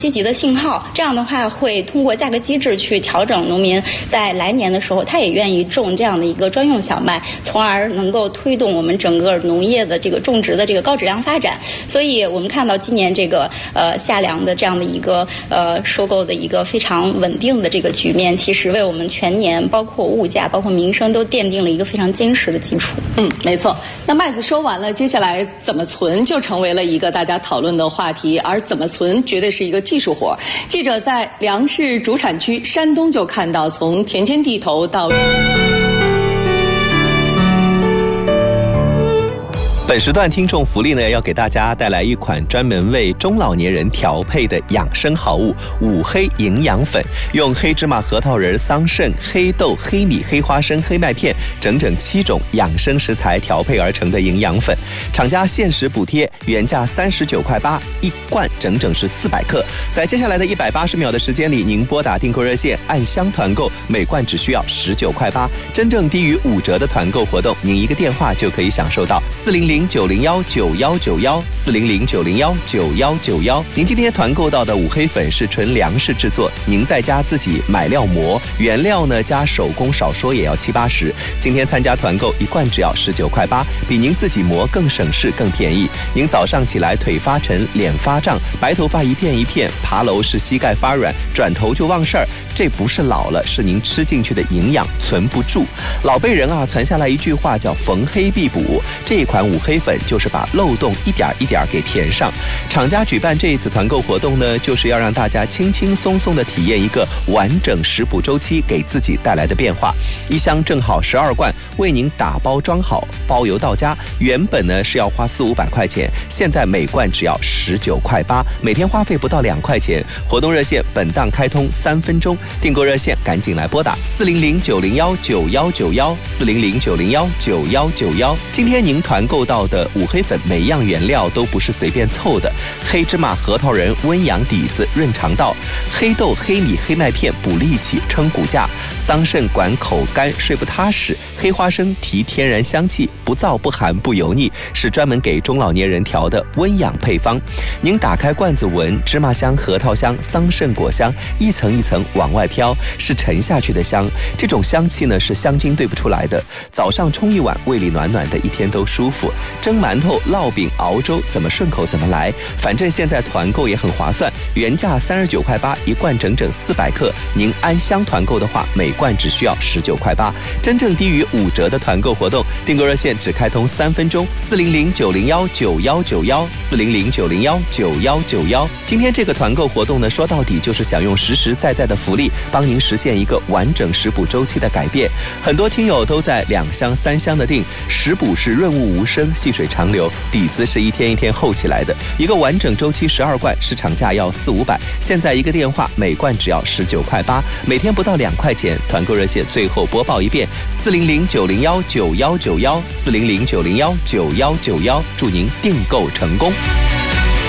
积极的信号，这样的话会通过价格机制去调整农民在来年的时候，他也愿意种这样的一个专用小麦，从而能够推动我们整个农业的这个种植的这个高质量发展。所以我们看到今年这个夏粮的这样的一个收购的一个非常稳定的这个局面，其实为我们全年包括物价、包括民生都奠定了一个非常坚实的基础。 没错。那麦子收完了，接下来怎么存就成为了一个大家讨论的话题，而怎么存绝对是一个技术活。记者在粮食主产区山东就看到，从田间地头到本时段听众福利呢，要给大家带来一款专门为中老年人调配的养生好物五黑营养粉，用黑芝麻、核桃仁、桑葚、黑豆、黑米、黑花生、黑麦片整整7种养生食材调配而成的营养粉，厂家限时补贴，原价39.8块，一罐整整是400克。在接下来的180秒的时间里，您拨打订购热线按箱团购，每罐只需要19.8块，真正低于5折的团购活动，您一个电话就可以享受到400-901-9191，400-901-9191。您今天团购到的五黑粉是纯粮食制作，您在家自己买料磨，原料呢加手工少说也要70-80。今天参加团购一罐只要19.8块，比您自己磨更省事更便宜。您早上起来腿发沉、脸发胀、白头发一片一片，爬楼是膝盖发软，转头就忘事儿，这不是老了，是您吃进去的营养存不住。老辈人传下来一句话叫逢黑必补，这一款五黑粉就是把漏洞一点一点给填上。厂家举办这一次团购活动呢，就是要让大家轻轻松松的体验一个完整食补周期给自己带来的变化。一箱正好12罐，为您打包装好，包邮到家。原本呢是要花400-500块钱，现在每罐只要19.8块，每天花费不到2块钱。活动热线本档开通3分钟，订购热线赶紧来拨打400-901-9191，400-901-9191。今天您团购到的五黑粉每样原料都不是随便凑的，黑芝麻、核桃仁温阳底子润肠道，黑豆、黑米、黑麦片补力气撑骨架，桑葚管口干睡不踏实，黑花生提天然香气，不燥不寒不油腻，是专门给中老年人调的温养配方。您打开罐子闻，芝麻香、核桃香、桑葚果香一层一层往外飘，是沉下去的香。这种香气呢是香精兑不出来的，早上冲一碗，胃里暖暖的，一天都舒服。蒸馒头、烙饼、熬粥，怎么顺口怎么来。反正现在团购也很划算，原价39.8块，一罐整整400克。您按箱团购的话，每罐只需要19.8块，真正低于5折的团购活动。订购热线只开通3分钟，400-901-9191，400-901-9191。今天这个团购活动呢，说到底就是想用实实在在的福利，帮您实现一个完整食补周期的改变。很多听友都在2箱、3箱的订，食补是润物无声、细水长流，底子是一天一天厚起来的。一个完整周期12罐，市场价要400-500，现在一个电话，每罐只要19.8块，每天不到2块钱。团购热线最后播报一遍：400-901-9191，400-901-9191。祝您订购成功。